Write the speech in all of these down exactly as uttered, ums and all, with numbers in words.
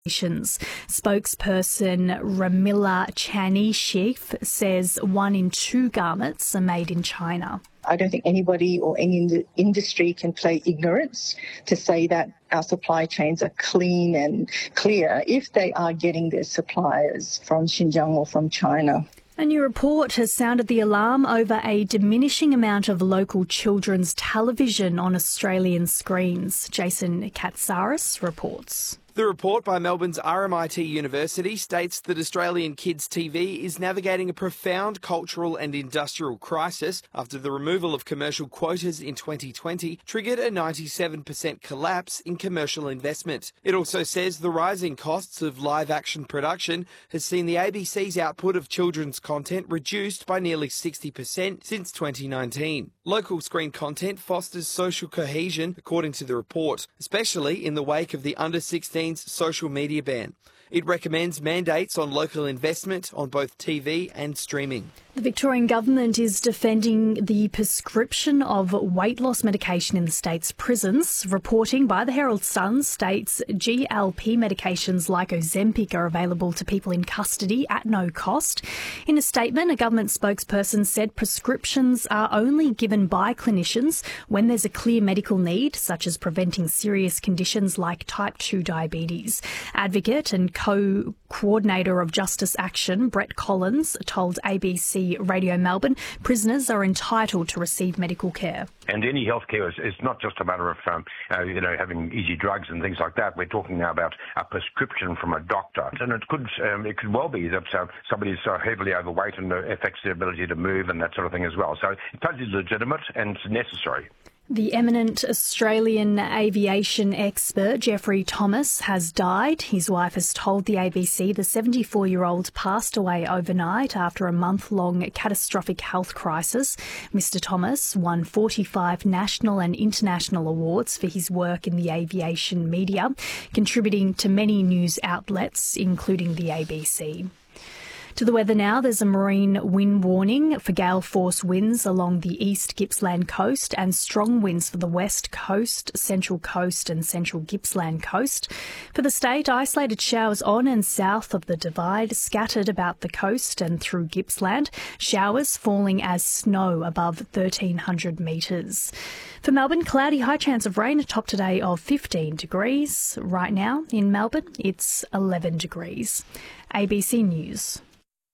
Spokesperson Ramila Chanishif says one in two garments are made in China. I don't think anybody or any in the industry can play ignorance to say that our supply chains are clean and clear if they are getting their suppliers from Xinjiang or from China. A new report has sounded the alarm over a diminishing amount of local children's television on Australian screens. Jason Katsaris reports. The report by Melbourne's R M I T University states that Australian kids' T V is navigating a profound cultural and industrial crisis after the removal of commercial quotas in twenty twenty triggered a ninety-seven percent collapse in commercial investment. It also says the rising costs of live-action production has seen the A B C's output of children's content reduced by nearly sixty percent since twenty nineteen. Local screen content fosters social cohesion, according to the report, especially in the wake of the under sixteens social media ban. It recommends mandates on local investment on both T V and streaming. The Victorian Government is defending the prescription of weight loss medication in the state's prisons. Reporting by the Herald Sun states G L P medications like Ozempic are available to people in custody at no cost. In a statement, a government spokesperson said prescriptions are only given by clinicians when there's a clear medical need, such as preventing serious conditions like type two diabetes. Advocate and co-coordinator of Justice Action, Brett Collins, told A B C Radio Melbourne prisoners are entitled to receive medical care. And any healthcare is, is not just a matter of um, uh, you know having easy drugs and things like that. We're talking now about a prescription from a doctor, and it could um, it could well be that uh, somebody is so heavily overweight and uh, affects their ability to move and that sort of thing as well. So it's totally legitimate and necessary. The eminent Australian aviation expert Geoffrey Thomas has died. His wife has told the A B C the seventy-four-year-old passed away overnight after a month-long catastrophic health crisis. Mister Thomas won forty-five national and international awards for his work in the aviation media, contributing to many news outlets, including the A B C. To the weather now, there's a marine wind warning for gale force winds along the east Gippsland coast and strong winds for the west coast, central coast and central Gippsland coast. For the state, isolated showers on and south of the Divide, scattered about the coast and through Gippsland, showers falling as snow above thirteen hundred metres. For Melbourne, cloudy, high chance of rain, a top today of fifteen degrees. Right now in Melbourne, it's eleven degrees. A B C News.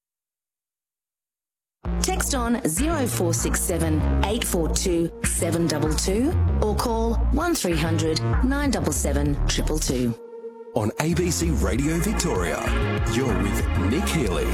Text on zero four six seven eight four two seven two two or call one three hundred nine seven seven two two two. On A B C Radio Victoria, you're with Nick Healy.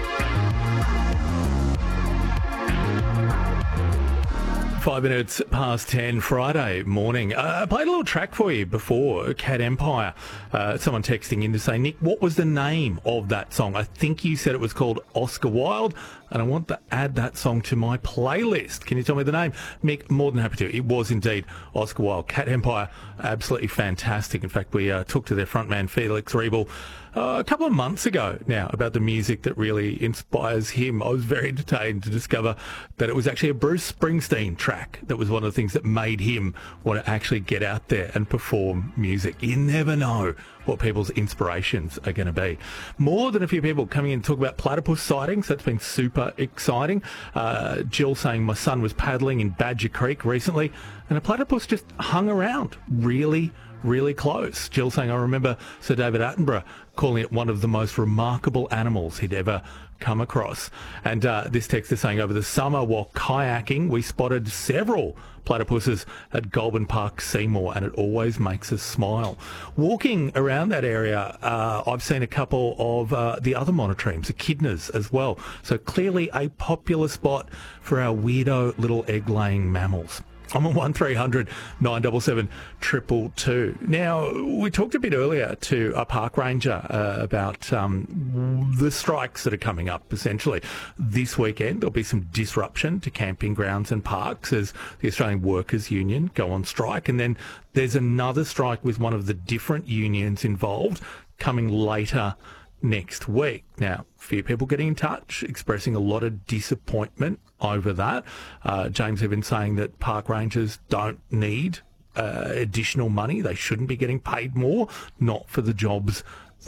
Five minutes past ten, Friday morning. Uh, I played a little track for you before, Cat Empire. Uh, someone texting in to say, Nick, what was the name of that song? I think you said it was called Oscar Wilde, and I want to add that song to my playlist. Can you tell me the name? Mick, more than happy to. It was indeed Oscar Wilde. Cat Empire, absolutely fantastic. In fact, we uh, talked to their frontman, Felix Riebel, Uh, a couple of months ago now about the music that really inspires him. I was very entertained to discover that it was actually a Bruce Springsteen track that was one of the things that made him want to actually get out there and perform music. You never know what people's inspirations are going to be. More than a few people coming in to talk about platypus sightings. That's been super exciting. Uh, Jill saying my son was paddling in Badger Creek recently and a platypus just hung around really really close. Jill saying, I remember Sir David Attenborough calling it one of the most remarkable animals he'd ever come across. And uh, this text is saying, over the summer while kayaking, we spotted several platypuses at Goulburn Park, Seymour, and it always makes us smile. Walking around that area, uh, I've seen a couple of uh, the other monotremes, echidnas as well. So clearly a popular spot for our weirdo little egg-laying mammals. I'm on one three hundred nine seven seven two two two. Now, we talked a bit earlier to a park ranger uh, about um, the strikes that are coming up, essentially. This weekend, there'll be some disruption to camping grounds and parks as the Australian Workers' Union go on strike. And then there's another strike with one of the different unions involved coming later next week. Now, a few people getting in touch, expressing a lot of disappointment over that. Uh, James even saying that park rangers don't need uh, additional money. They shouldn't be getting paid more, not for the jobs